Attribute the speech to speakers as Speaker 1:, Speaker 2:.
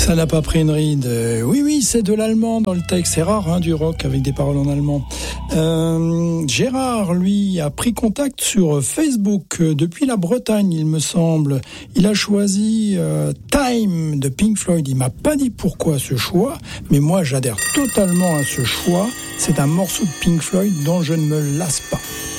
Speaker 1: Ça n'a pas pris une ride. Oui, c'est de l'allemand dans le texte. C'est rare, du rock avec des paroles en allemand. Gérard, lui, a pris contact sur Facebook depuis la Bretagne, il me semble. Il a choisi Time de Pink Floyd. Il m'a pas dit pourquoi ce choix, mais moi, j'adhère totalement à ce choix. C'est un morceau de Pink Floyd dont je ne me lasse pas.